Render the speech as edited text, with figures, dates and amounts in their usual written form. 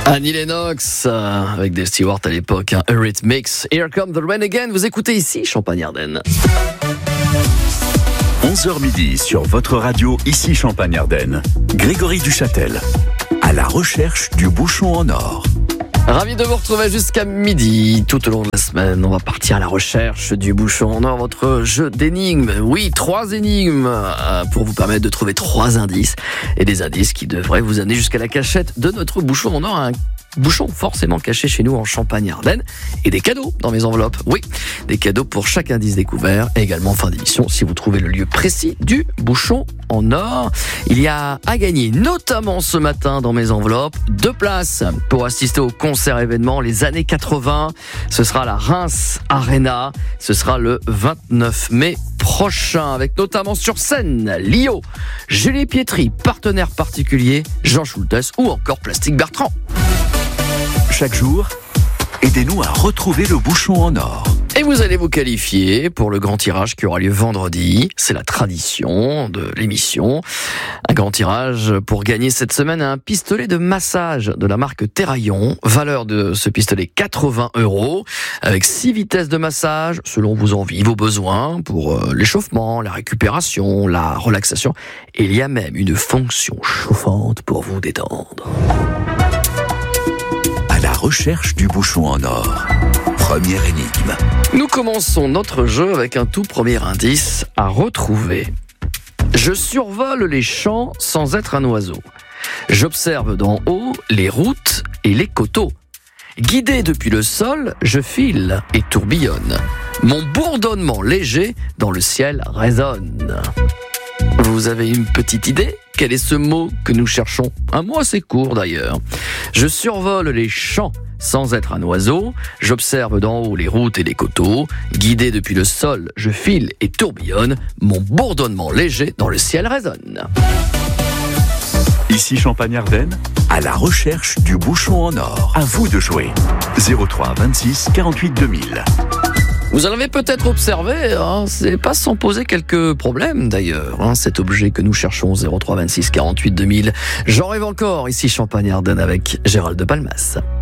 Annie Lennox, avec Dave Stewart à l'époque, Eurythmics. Here Come the Rain Again. Vous écoutez ici Champagne-Ardenne. 11h midi sur votre radio, ici Champagne-Ardenne. Grégory Duchâtel, à la recherche du bouchon en or. Ravi de vous retrouver jusqu'à midi. Tout au long de la semaine, on va partir à la recherche du bouchon en or, votre jeu d'énigmes. Oui, 3 énigmes pour vous permettre de trouver 3 indices. Et des indices qui devraient vous amener jusqu'à la cachette de notre bouchon en or. Un bouchon forcément caché chez nous en Champagne-Ardenne. Et des cadeaux dans mes enveloppes. Oui, des cadeaux pour chaque indice découvert. Et également en fin d'émission, si vous trouvez le lieu précis du bouchon en or. Il y a à gagner, notamment ce matin dans mes enveloppes, 2 places pour assister au concert événement les années 80. Ce sera à la Reims Arena. Ce sera le 29 mai prochain, avec notamment sur scène Lio, Julie Pietri, partenaire particulier, Jean Schultes ou encore Plastique Bertrand. Chaque jour, aidez-nous à retrouver le bouchon en or. Et vous allez vous qualifier pour le grand tirage qui aura lieu vendredi. C'est la tradition de l'émission. Un grand tirage pour gagner cette semaine un pistolet de massage de la marque Terraillon. Valeur de ce pistolet 80 €, avec 6 vitesses de massage selon vos envies, vos besoins, pour l'échauffement, la récupération, la relaxation. Et il y a même une fonction chauffante pour vous détendre. À la recherche du bouchon en or. Première énigme. Nous commençons notre jeu avec un tout premier indice à retrouver. Je survole les champs sans être un oiseau. J'observe d'en haut les routes et les coteaux. Guidé depuis le sol, je file et tourbillonne. Mon bourdonnement léger dans le ciel résonne. Vous avez une petite idée ? Quel est ce mot que nous cherchons ? Un mot assez court d'ailleurs. Je survole les champs sans être un oiseau. J'observe d'en haut les routes et les coteaux. Guidé depuis le sol, je file et tourbillonne. Mon bourdonnement léger dans le ciel résonne. Ici Champagne-Ardenne, à la recherche du bouchon en or. À vous de jouer. 03 26 48 2000. Vous en avez peut-être observé, c'est pas sans poser quelques problèmes d'ailleurs, cet objet que nous cherchons, 03 26 48 2000. J'en rêve encore, ici Champagne-Ardenne avec Gérald de Palmas.